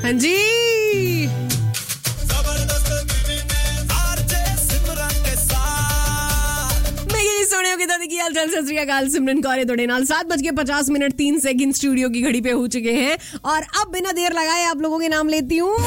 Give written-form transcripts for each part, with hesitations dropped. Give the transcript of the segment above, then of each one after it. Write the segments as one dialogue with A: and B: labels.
A: हाँ जी, सिमरन कौर तोड़े नाल 7:50 3 स्टूडियो की घड़ी पे हो चुके हैं और अब बिना देर लगाए आप लोगों के नाम लेती हूँ।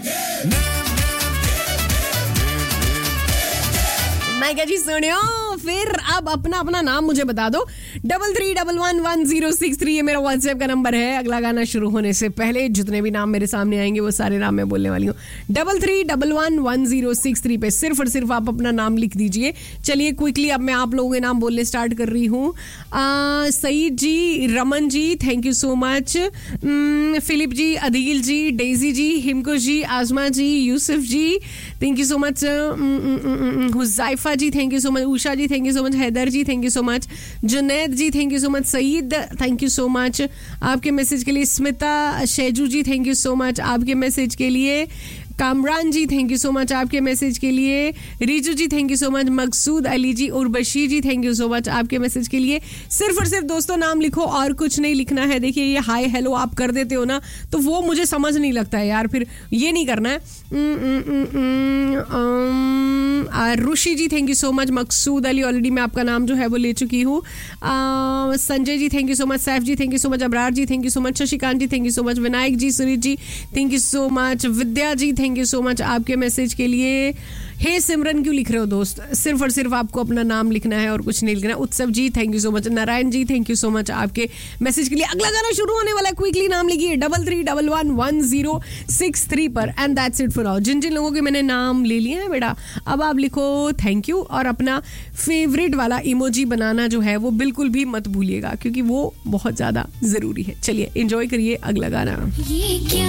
A: मैं क्या जी सुनियो, फिर अब अपना अपना नाम मुझे बता दो। 33111063 ये मेरा व्हाट्सएप का नंबर है। अगला गाना शुरू होने से पहले जितने भी नाम मेरे सामने आएंगे वो सारे नाम मैं बोलने वाली हूँ। 33111063 पे सिर्फ और सिर्फ आप अपना नाम लिख दीजिए। चलिए क्विकली अब मैं आप लोगों के नाम बोलने स्टार्ट कर रही हूँ। सईद जी, Raman ji, thank you so much. Philip ji, Adeel ji, Daisy जी, हिमको जी, आजमा जी, यूसुफ जी, thank you so much. Huzaifa ji, thank you so much. Usha ji, thank you so much. Haider ji, thank you so much. Junaid ji, thank you so much. Saeed, thank you so much आपके message के लिए। स्मिता शेजू जी, thank you so much आपके message के लिए। कामरान जी, thank you so much आपके message के लिए। रिजू जी, thank you so much. Maqsood Ali ji, Urvashi ji, thank you so much आपके मैसेज के लिए। सिर्फ और सिर्फ दोस्तों नाम लिखो और कुछ नहीं लिखना है। देखिए ये हाय हेलो आप कर देते हो ना तो वो मुझे समझ नहीं लगता है यार, फिर ये नहीं करना है। ऋषि जी, thank you so much. Maqsood Ali, already मैं आपका नाम जो है वो ले चुकी हूँ। Sanjay ji, thank you so much. Saif ji, thank you so much. Abrar ji, thank you so much. Shashikant ji, thank you so much. Vinayak ji, सुरीत ji, thank you so much. Vidya ji, thank you so much आपके message के लिए। हे सिमरन क्यों लिख रहे हो दोस्त, सिर्फ और सिर्फ आपको अपना नाम लिखना है और कुछ नहीं लिखना है। उत्सव जी, thank you so much. Narayan ji, thank you so much आपके मैसेज के लिए। अगला गाना शुरू होने वाला है, क्विकली नाम लिखिए 33111063 पर and that's it for now. जिन जिन लोगों के मैंने नाम ले लिए हैं बेटा, अब आप लिखो थैंक यू और अपना फेवरेट वाला इमोजी बनाना जो है वो बिल्कुल भी मत भूलिएगा क्योंकि वो बहुत ज्यादा जरूरी है। चलिए एंजॉय करिए अगला गाना।